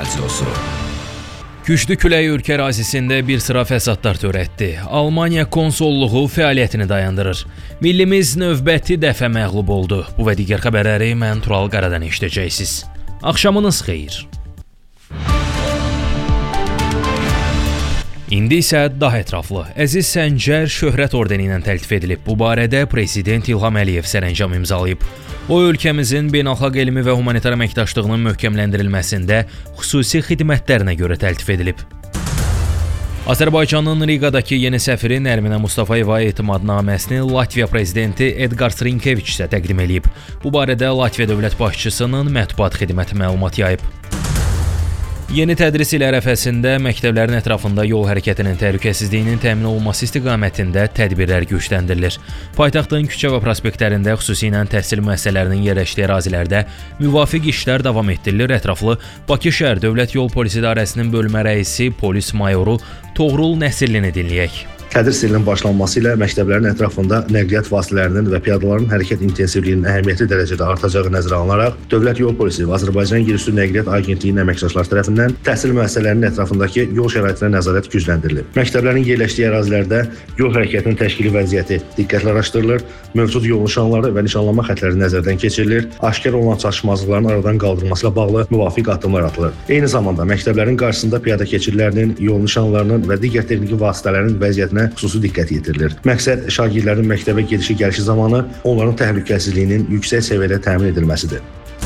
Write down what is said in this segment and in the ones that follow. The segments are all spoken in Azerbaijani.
Radiosu. Güclü külək ölkə ərazisində bir sıra fəsadlar törətdi. Almaniya konsolluğu fəaliyyətini dayandırır. Millimiz növbəti dəfə məğlub oldu. Bu və digər xəbərləri mən Tural Qaradan eşidəcəksiniz. Axşamınız xeyir. İndi isə daha ətraflı. Əziz Səncər şöhrət ordeni ilə təltif edilib. Bu barədə Prezident İlham Əliyev sərəncam imzalayıb. O, ölkəmizin beynəlxalq elmi və humanitar əməkdaşlığının möhkəmləndirilməsində xüsusi xidmətlərinə görə təltif edilib. Azərbaycanın Riqadakı yeni səfiri Nərminə Mustafayeva etimadnaməsini Latviya prezidenti Edgars Rinkeviç isə təqdim edib. Bu barədə Latviya dövlət başçısının mətbuat xidməti məlumat yayıb. Yeni tədris ili ərəfəsində məktəblərin ətrafında yol hərəkətinin təhlükəsizliyinin təmin olunması istiqamətində tədbirlər gücləndirilir. Paytaxtın küçə və prospektlərində, xüsusilə təhsil müəssisələrinin yerləşdiyi ərazilərdə müvafiq işlər davam etdirilir. Ətraflı Bakı şəhər Dövlət Yol Polis İdarəsinin bölmə rəisi polis mayoru Toğrul Nəsirlini dinləyək. Tədris ilinin başlanması ilə məktəblərin ətrafında nəqliyyat vasitələrinin və piyadaların hərəkət intensivliyinin əhəmiyyətli dərəcədə artacağı nəzərə alınaraq, Dövlət Yol Polisi və Azərbaycan Yerüstü Nəqliyyat Agentliyinin əməkdaşları tərəfindən təhsil müəssisələrinin ətrafındakı yol şəraitinə nəzarət gücləndirilib. Məktəblərin yerləşdiyi ərazilərdə yol hərəkətinin təşkili vəziyyəti diqqətlə araşdırılır, mövcud yol nişanları və nişanlanma xəttləri nəzərdən keçirilir, aşkar olunan çatışmazlıqların aradan qaldırılması ilə bağlı müvafiq addımlar atılır. Eyni zamanda məktəblərin qarşısında piyada keçidlərinin, yol nişanlarının və digər texniki vasitələrin vəziyyətinə xüsusi diqqət yetirilir. Məqsəd şagirdlərin məktəbə gedişi-gəlişi zamanı onların təhlükəsizliyinin yüksək səviyyədə təmin edilməsidir.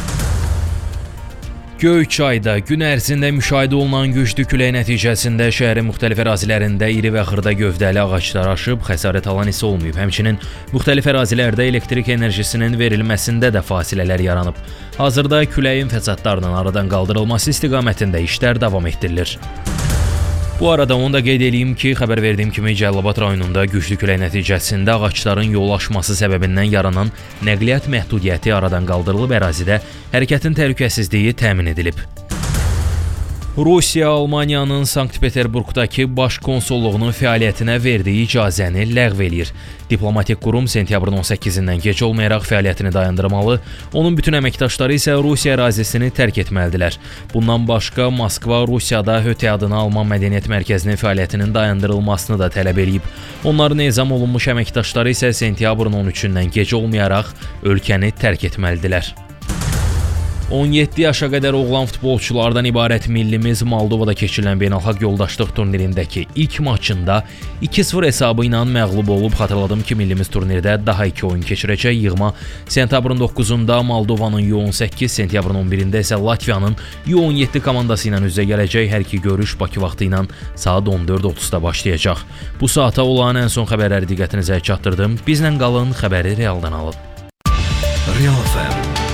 Göyçayda gün ərzində müşahidə olunan güclü külək nəticəsində şəhərin müxtəlif ərazilərində iri və xırda gövdəli ağaclar aşıb, xəsarət alan isə olmayıb. Həmçinin müxtəlif ərazilərdə elektrik enerjisinin verilməsində də fasilələr yaranıb. Hazırda küləyin fəsadlarının aradan qaldırılması istiqamətində işlər davam etdirilir. Bu arada onu da qeyd edeyim ki, xəbər verdiyim kimi Cəlilabad rayonunda güclü külək nəticəsində ağacların yol aşması səbəbindən yaranan nəqliyyat məhdudiyyəti aradan qaldırılıb, ərazidə hərəkətin təhlükəsizliyi təmin edilib. Rusiya Almaniyanın Sankt-Peterburqdakı baş konsolluğunun fəaliyyətinə verdiyi icazəni ləğv eləyir. Diplomatik qurum sentyabrın 18-dən gec olmayaraq fəaliyyətini dayandırmalı, onun bütün əməkdaşları isə Rusiya ərazisini tərk etməlidirlər. Bundan başqa, Moskva Rusiyada HÖTE adını Alman Mədəniyyət Mərkəzinin fəaliyyətinin dayandırılmasını da tələb eləyib. Onların ezam olunmuş əməkdaşları isə sentyabrın 13-dən gec olmayaraq ölkəni tərk etməlidirlər. 17 yaşa qədər oğlan futbolçulardan ibarət millimiz Moldovada keçirilən beynəlxalq yoldaşlıq turnirindəki ilk maçında 2-0 hesabı ilə məğlub olub. Xatırladım ki, millimiz turnirdə daha 2 oyun keçirəcək. Yığma sentyabrın 9-da Moldovanın U18, sentyabrın 11-də isə Latviyanın U17 komandası ilə üz-üzə gələcək. Hər iki görüş Bakı vaxtı ilə saat 14:30-da başlayacaq. Bu saata olan ən son xəbərləri diqqətinizə çatdırdım. Bizlə qalın, xəbəri realdan alın. Real FM